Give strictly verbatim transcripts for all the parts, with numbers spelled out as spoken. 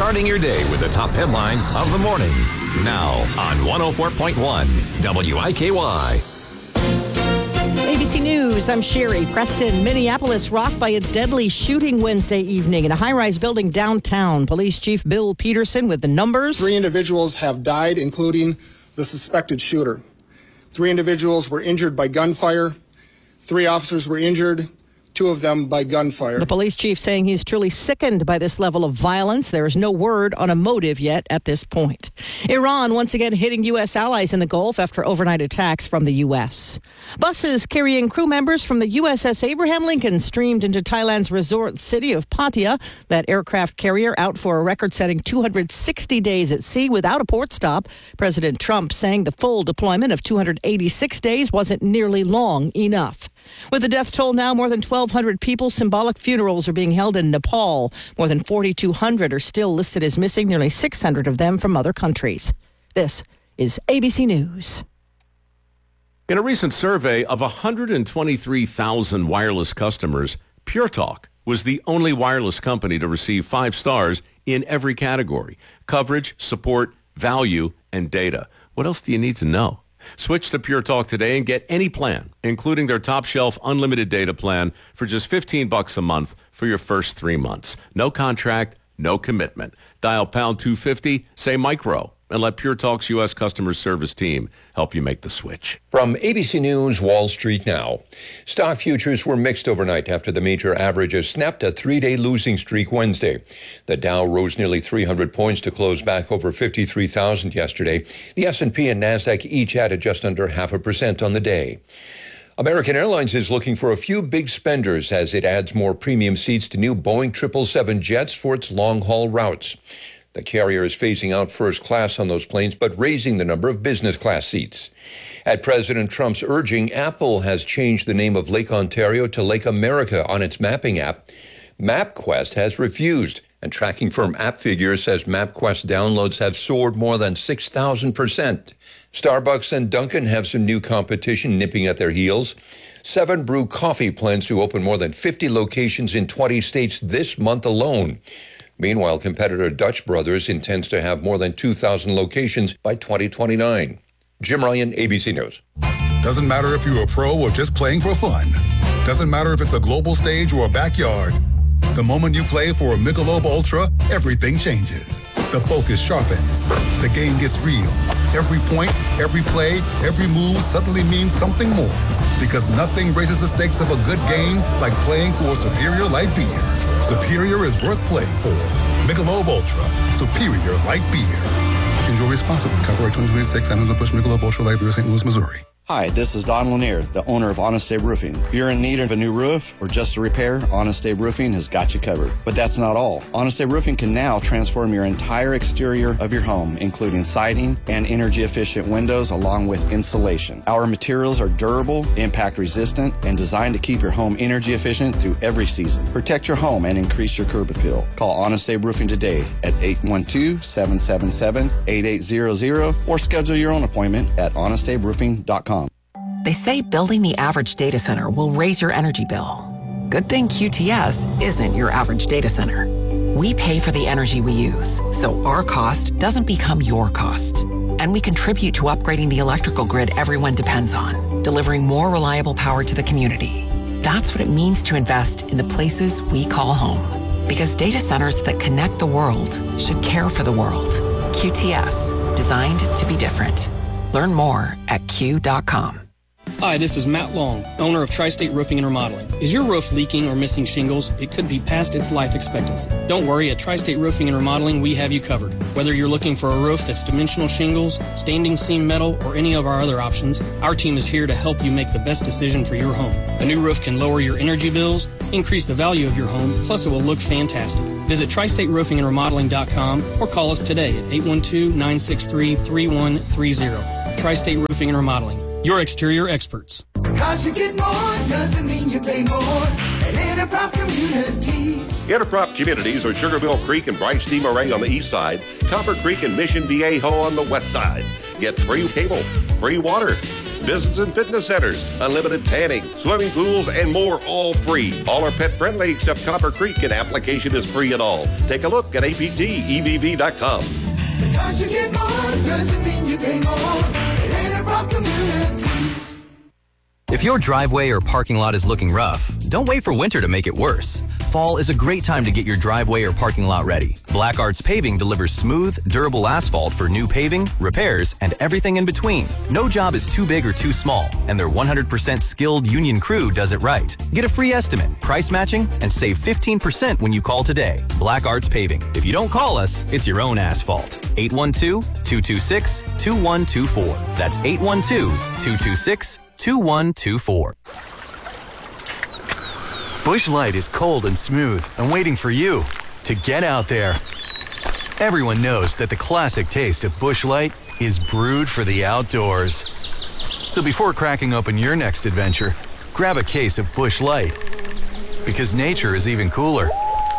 starting your day with the top headlines of the morning. Now on one oh four point one W I K Y. A B C News, I'm Sherry. Preston, Minneapolis rocked by a deadly shooting Wednesday evening in a high-rise building downtown. Police Chief Bill Peterson with the numbers. Three individuals have died, including the suspected shooter. Three individuals were injured by gunfire. Three officers were injured. Two of them by gunfire. The police chief saying he's truly sickened by this level of violence. There is no word on a motive yet at this point. Iran once again hitting U S allies in the Gulf after overnight attacks from the U S. Buses carrying crew members from the U S S Abraham Lincoln streamed into Thailand's resort city of Pattaya. That aircraft carrier out for a record-setting two hundred sixty days at sea without a port stop. President Trump saying the full deployment of two hundred eighty-six days wasn't nearly long enough. With the death toll now more than twelve hundred people, symbolic funerals are being held in Nepal. More than forty-two hundred are still listed as missing, nearly six hundred of them from other countries. This is A B C News. In a recent survey of one hundred twenty-three thousand wireless customers, Pure Talk was the only wireless company to receive five stars in every category: coverage, support, value, and data. What else do you need to know? Switch to Pure Talk today and get any plan, including their top shelf unlimited data plan for just fifteen bucks a month for your first three months. No contract, no commitment. Dial pound two fifty, say micro, and let Pure Talk's U S customer service team help you make the switch. From A B C News, Wall Street now. Stock futures were mixed overnight after the major averages snapped a three-day losing streak Wednesday. The Dow rose nearly three hundred points to close back over fifty-three thousand yesterday. The S and P and NASDAQ each added just under half a percent on the day. American Airlines is looking for a few big spenders as it adds more premium seats to new Boeing triple seven jets for its long-haul routes. The carrier is phasing out first class on those planes, but raising the number of business class seats. At President Trump's urging, Apple has changed the name of Lake Ontario to Lake America on its mapping app. MapQuest has refused, and tracking firm AppFigure says MapQuest downloads have soared more than six thousand percent. Starbucks and Dunkin' have some new competition nipping at their heels. Seven Brew Coffee plans to open more than fifty locations in twenty states this month alone. Meanwhile, competitor Dutch Brothers intends to have more than two thousand locations by twenty twenty-nine. Jim Ryan, A B C News. Doesn't matter if you're a pro or just playing for fun. Doesn't matter if it's a global stage or a backyard. The moment you play for a Michelob Ultra, everything changes. The focus sharpens. The game gets real. Every point, every play, every move suddenly means something more. Because nothing raises the stakes of a good game like playing for Superior Light Beer. Superior is worth playing for. Michelob Ultra, Superior Light Beer. Enjoy responsibly. Copyright twenty twenty-six, Anheuser-Busch Michelob Ultra Light Beer, Saint Louis, Missouri. Hi, this is Don Lanier, the owner of Honest Abe Roofing. If you're in need of a new roof or just a repair, Honest Abe Roofing has got you covered. But that's not all. Honest Abe Roofing can now transform your entire exterior of your home, including siding and energy-efficient windows along with insulation. Our materials are durable, impact-resistant, and designed to keep your home energy-efficient through every season. Protect your home and increase your curb appeal. Call Honest Abe Roofing today at eight one two, seven seven seven, eight eight zero zero or schedule your own appointment at honest abe roofing dot com. They say building the average data center will raise your energy bill. Good thing Q T S isn't your average data center. We pay for the energy we use, so our cost doesn't become your cost. And we contribute to upgrading the electrical grid everyone depends on, delivering more reliable power to the community. That's what it means to invest in the places we call home. Because data centers that connect the world should care for the world. Q T S, designed to be different. Learn more at Q dot com. Hi, this is Matt Long, owner of Tri-State Roofing and Remodeling. Is your roof leaking or missing shingles? It could be past its life expectancy. Don't worry, at Tri-State Roofing and Remodeling, we have you covered. Whether you're looking for a roof that's dimensional shingles, standing seam metal, or any of our other options, our team is here to help you make the best decision for your home. A new roof can lower your energy bills, increase the value of your home, plus it will look fantastic. Visit tri state roofing and remodeling dot com or call us today at eight one two, nine six three, three one three zero. Tri-State Roofing and Remodeling, your exterior experts. Because you get more doesn't mean you pay more at Interprop Communities. Interprop Communities are Sugarmill Creek and Bryce D. Moray on the east side, Copper Creek and Mission Viejo on the west side. Get free cable, free water, visits and fitness centers, unlimited tanning, swimming pools, and more, all free. All are pet friendly except Copper Creek, and application is free at all. Take a look at A P T E V V dot com. Because you get more doesn't mean you pay more at Interprop Communities. If your driveway or parking lot is looking rough, don't wait for winter to make it worse. Fall is a great time to get your driveway or parking lot ready. Black Arts Paving delivers smooth, durable asphalt for new paving, repairs, and everything in between. No job is too big or too small, and their one hundred percent skilled union crew does it right. Get a free estimate, price matching, and save fifteen percent when you call today. Black Arts Paving. If you don't call us, it's your own asphalt. eight one two, two two six, two one two four. That's eight one two, two two six, two one two four. Busch Light is cold and smooth and waiting for you to get out there. Everyone knows that the classic taste of Busch Light is brewed for the outdoors. So before cracking open your next adventure, grab a case of Busch Light, because nature is even cooler.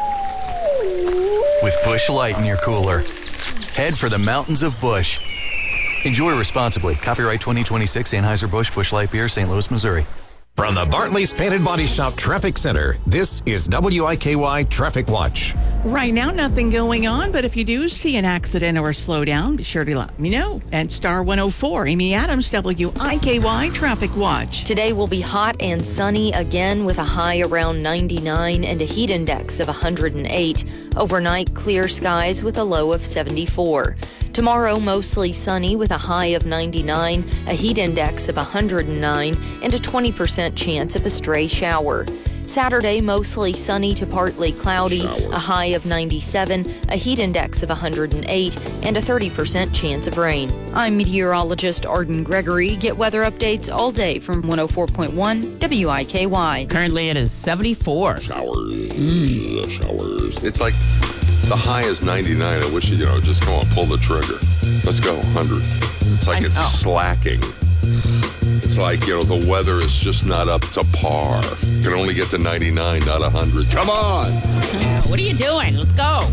With Busch Light in your cooler, head for the mountains of Busch. Enjoy responsibly. Copyright twenty twenty-six Anheuser-Busch Busch Light Beer, Saint Louis, Missouri. From the Bartley's Painted Body Shop Traffic Center, this is W I K Y Traffic Watch. Right now, nothing going on, but if you do see an accident or a slowdown, be sure to let me know. At Star one oh four, Amy Adams, W I K Y Traffic Watch. Today will be hot and sunny again with a high around ninety-nine and a heat index of one hundred eight. Overnight, clear skies with a low of seventy-four. Tomorrow, mostly sunny with a high of ninety-nine, a heat index of one hundred nine, and a twenty percent chance of a stray shower. Saturday, mostly sunny to partly cloudy, shower. A high of ninety-seven, a heat index of one hundred eight, and a thirty percent chance of rain. I'm meteorologist Arden Gregory. Get weather updates all day from one oh four point one W I K Y. Currently, it is seventy-four. Showers. Mm. Showers. It's like the high is ninety-nine. I wish you, you know, just come on, pull the trigger. Let's go, one hundred. It's like it's oh. slacking. It's like, you know, the weather is just not up to par. You can only get to ninety-nine, not one hundred. Come on! What are you doing? Let's go.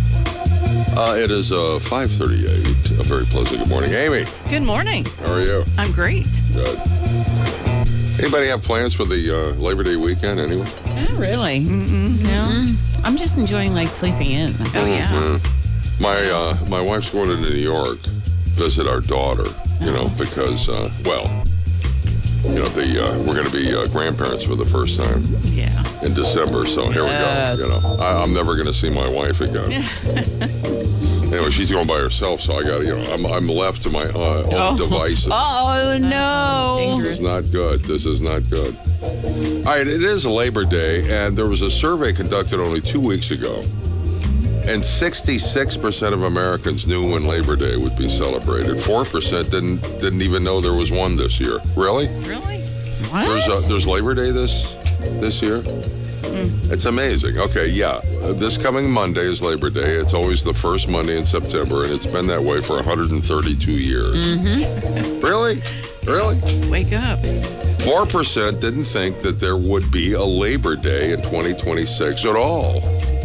Uh, it is uh, five thirty-eight. A very pleasant good morning. Amy. Good morning. How are you? I'm great. Good. Anybody have plans for the uh, Labor Day weekend, anyway? Not really. Mm-mm. No. Mm-hmm. I'm just enjoying, like, sleeping in. Oh, yeah. Mm-hmm. My, uh, my wife's going to New York, visit our daughter, you know, because, uh, well, you know, the uh, we're going to be uh, grandparents for the first time. Yeah. In December, so here yes. we go. You know, I, I'm never going to see my wife again. Anyway, she's going by herself, so I got to, you know, I'm I'm left to my uh, own oh. devices. Oh no! This is not good. This is not good. All right, it is Labor Day, and there was a survey conducted only two weeks ago, and sixty-six percent of Americans knew when Labor Day would be celebrated. Four percent didn't didn't even know there was one this year. Really? Really? What? There's a, there's Labor Day this this year. Mm. It's amazing. Okay, yeah. Uh, this coming Monday is Labor Day. It's always the first Monday in September, and it's been that way for one hundred thirty-two years. Mm-hmm. Really? Really? Wake up. Four percent didn't think that there would be a Labor Day in twenty twenty-six at all.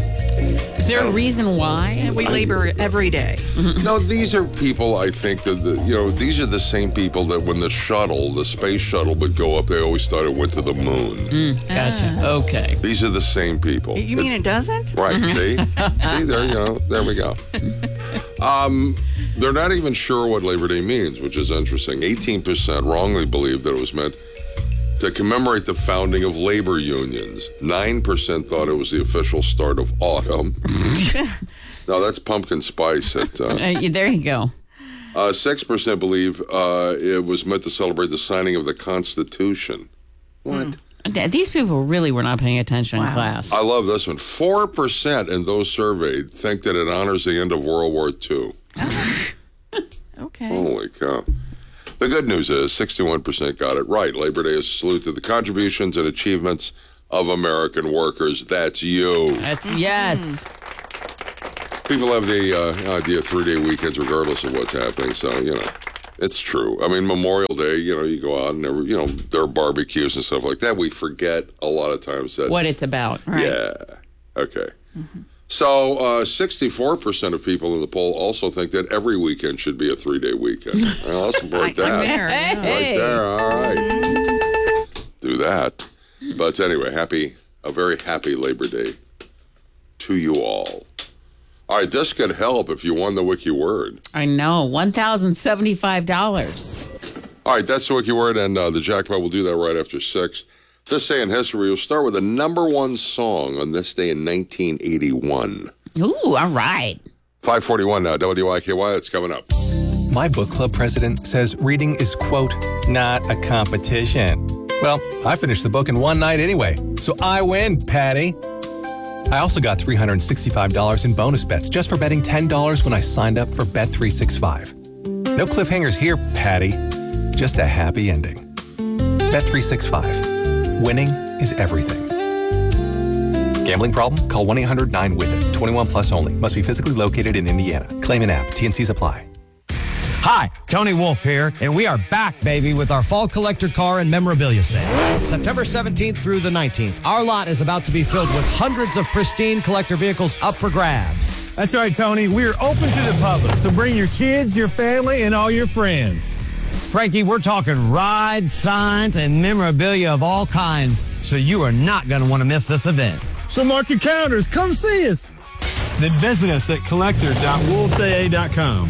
Is there a reason why? We labor every day. No, these are people, I think, that, the, you know, these are the same people that when the shuttle, the space shuttle would go up, they always thought it went to the moon. Mm, gotcha. Ah. Okay. These are the same people. You mean it, it doesn't? Right, see? See, there you go. There we go. Um, they're not even sure what Labor Day means, which is interesting. eighteen percent wrongly believed that it was meant to commemorate the founding of labor unions. nine percent thought it was the official start of autumn. Now, that's pumpkin spice. At, uh, uh, there you go. Uh, six percent believe uh, it was meant to celebrate the signing of the Constitution. What? Mm. These people really were not paying attention wow. in class. I love this one. four percent in those surveyed think that it honors the end of World War Two. Okay. Holy cow. The good news is sixty-one percent got it right. Labor Day is a salute to the contributions and achievements of American workers. That's you. That's yes. People have the uh, idea of three-day weekends regardless of what's happening, so, you know, it's true. I mean, Memorial Day, you know, you go out and, there, you know, there are barbecues and stuff like that. We forget a lot of times that. What it's about, right? Yeah. Okay. Mm-hmm. So uh, sixty-four percent of people in the poll also think that every weekend should be a three-day weekend. Well, let's support that. I'm there. Right there. All right. Do that. But anyway, happy, a very happy Labor Day to you all. All right, this could help if you won the Wiki Word. I know, one thousand seventy-five dollars. All right, that's the Wiki Word, and uh, the jackpot will do that right after six. This day in history, we'll start with the number one song on this day in nineteen eighty-one. Ooh, all right. five forty-one now, W I K Y, it's coming up. My book club president says reading is, quote, not a competition. Well, I finished the book in one night anyway, so I win, Patty. I also got three hundred sixty-five dollars in bonus bets just for betting ten dollars when I signed up for Bet three sixty-five. No cliffhangers here, Patty. Just a happy ending. Bet three sixty-five. Winning is everything. Gambling problem? Call one eight hundred nine with it. twenty-one plus only. Must be physically located in Indiana. Claim an app. T and C's apply. Hi, Tony Wolf here, and we are back, baby, with our fall collector car and memorabilia sale. September seventeenth through the nineteenth, our lot is about to be filled with hundreds of pristine collector vehicles up for grabs. That's right, Tony. We're open to the public, so bring your kids, your family, and all your friends. Frankie, we're talking rides, signs, and memorabilia of all kinds, so you are not going to want to miss this event. So mark your calendars. Come see us. Then visit us at collector dot wolves a a dot com.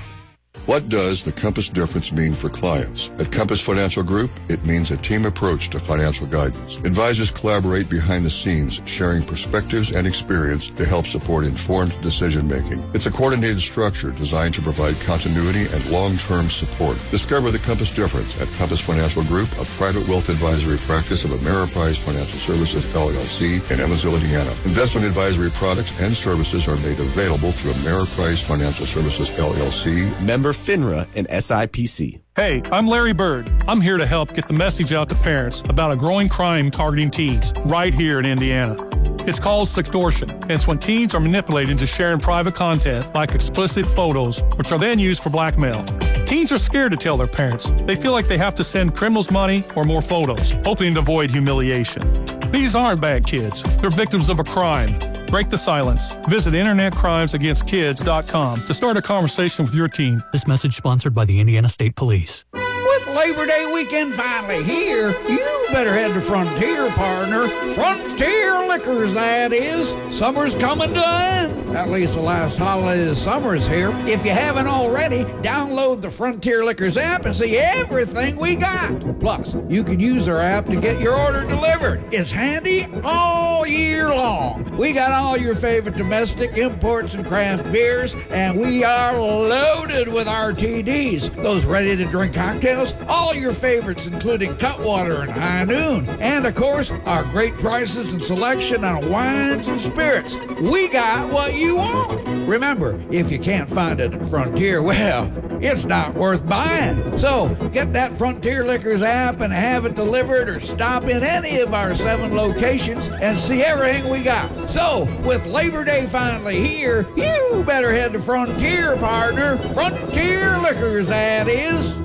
What does the Compass difference mean for clients? At Compass Financial Group, it means a team approach to financial guidance. Advisors collaborate behind the scenes, sharing perspectives and experience to help support informed decision-making. It's a coordinated structure designed to provide continuity and long-term support. Discover the Compass difference at Compass Financial Group, a private wealth advisory practice of Ameriprise Financial Services, L L C, in Evansville, Indiana. Investment advisory products and services are made available through Ameriprise Financial Services, L L C. Member FINRA and S I P C. Hey, I'm Larry Bird. I'm here to help get the message out to parents about a growing crime targeting teens right here in Indiana. It's called sextortion. It's when teens are manipulated into sharing private content like explicit photos, which are then used for blackmail. Teens are scared to tell their parents. They feel like they have to send criminals money or more photos, hoping to avoid humiliation. These aren't bad kids. They're victims of a crime. Break the silence. Visit internet crimes against kids dot com to start a conversation with your teen. This message sponsored by the Indiana State Police. With Labor Day weekend finally here, you better head to Frontier, partner. Frontier Liquors, that is. Summer's coming to an end. At least the last holiday of summer's here. If you haven't already, download the Frontier Liquors app and see everything we got. Plus, you can use our app to get your order delivered. It's handy all year long. We got all your favorite domestic imports and craft beers, and we are loaded with R T Ds. Those ready-to-drink cocktails, all your favorites, including Cutwater and High Noon. And, of course, our great prices and selection on wines and spirits. We got what you want. Remember, if you can't find it at Frontier, well, it's not worth buying. So, get that Frontier Liquors app and have it delivered, or stop in any of our seven locations and see everything we got. So, with Labor Day finally here, you better head to Frontier, partner. Frontier Liquors, that is.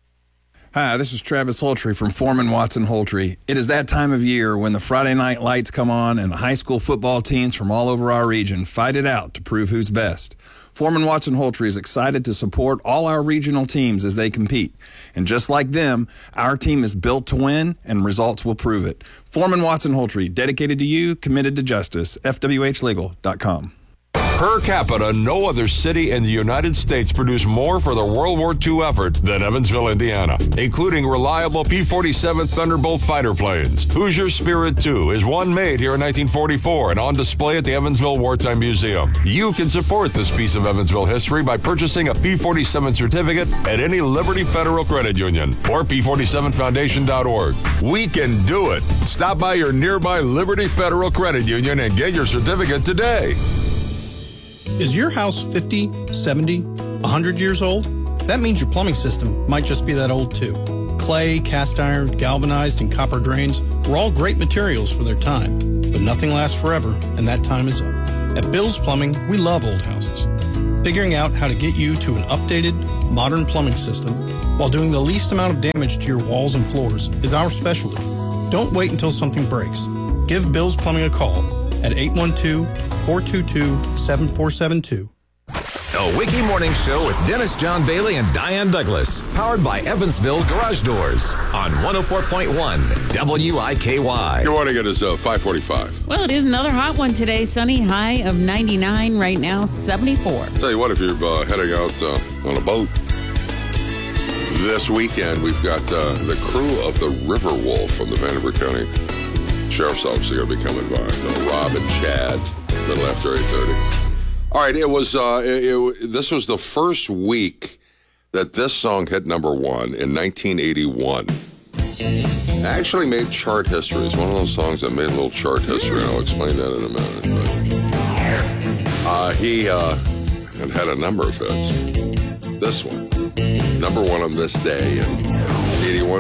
Hi, this is Travis Holtry from Foreman Watson Holtry. It is that time of year when the Friday night lights come on and the high school football teams from all over our region fight it out to prove who's best. Foreman Watson Holtry is excited to support all our regional teams as they compete. And just like them, our team is built to win, and results will prove it. Foreman Watson Holtry, dedicated to you, committed to justice. F W H legal dot com. Per capita, no other city in the United States produced more for the World War Two effort than Evansville, Indiana, including reliable P forty-seven Thunderbolt fighter planes. Hoosier Spirit two is one made here in nineteen forty-four and on display at the Evansville Wartime Museum. You can support this piece of Evansville history by purchasing a P forty-seven certificate at any Liberty Federal Credit Union or P forty-seven foundation dot org. We can do it. Stop by your nearby Liberty Federal Credit Union and get your certificate today. Is your house fifty, seventy, one hundred years old? That means your plumbing system might just be that old too. Clay, cast iron, galvanized, and copper drains were all great materials for their time, but nothing lasts forever, and that time is up. At Bill's Plumbing, we love old houses. Figuring out how to get you to an updated, modern plumbing system while doing the least amount of damage to your walls and floors is our specialty. Don't wait until something breaks. Give Bill's Plumbing a call at eight one two, four two two, seven four seven two. The Wiki Morning Show with Dennis John Bailey and Diane Douglas. Powered by Evansville Garage Doors on one oh four point one W I K Y. Good morning. It is uh, five forty-five. Well, it is another hot one today. Sunny, high of ninety-nine, right now seventy-four. Tell you what, if you're uh, heading out uh, on a boat this weekend, we've got uh, the crew of the River Wolf from the Vanderbilt County Sheriff's Office are going to be coming by. Uh, Rob and Chad, a little after eight thirty. All right, it was. Uh, it, it, this was the first week that this song hit number one in nineteen eighty-one. It actually made chart history. It's one of those songs that made a little chart history. I'll explain that in a minute. But, uh, he uh, had a number of hits. This one, number one on this day in